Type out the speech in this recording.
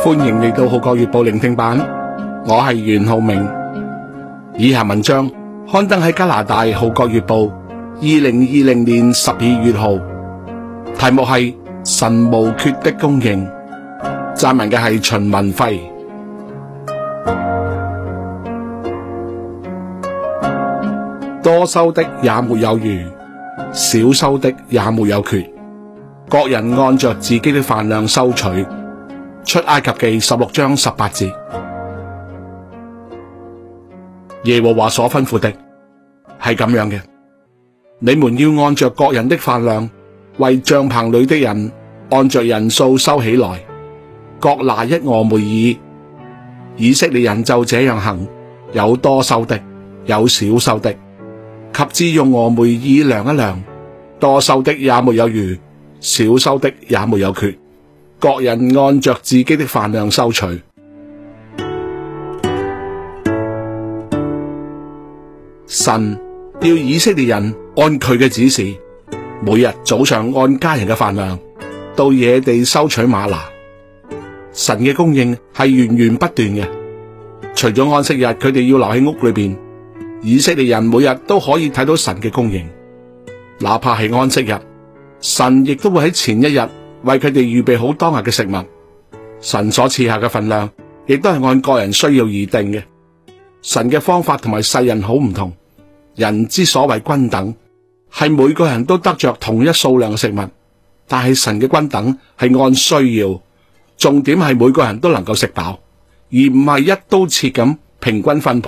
歡迎嚟到《號角月報》聆聽版，我係袁浩明。以下文章刊登喺加拿大《號角月報》2020年12月號，題目係神無缺的供應，撰文嘅係秦文輝。多收的也沒有餘，少收的也沒有缺，各人按着自己的飯量收取。出埃及記16章18節。耶和華所吩咐的係咁樣嘅，你們要按着各人的飯量，為帳棚裏的人按着人數收起來，各拿一俄梅爾。以色列人就這樣行，有多收的，有少收的，及至用俄梅爾量一量，多收的也沒有餘，少收的也沒有缺，各人按着自己的飯量收取。神要以色列人按佢嘅指示，每日早上按家人嘅飯量到野地收取嗎哪。神嘅供應係源源不斷嘅，除咗安息日佢哋要留喺屋裏邊，以色列人每日都可以睇到神嘅供應。哪怕係安息日，神亦都會喺前一日為佢哋預備好當日嘅食物。神所賜下嘅份量亦都係按個人需要而定嘅。神嘅方法同埋世人好唔同。人之所謂均等，係每個人都得着同一數量嘅食物，但係神嘅均等係按需要，重點係每個人都能夠食飽，而唔係一刀切咁平均分配。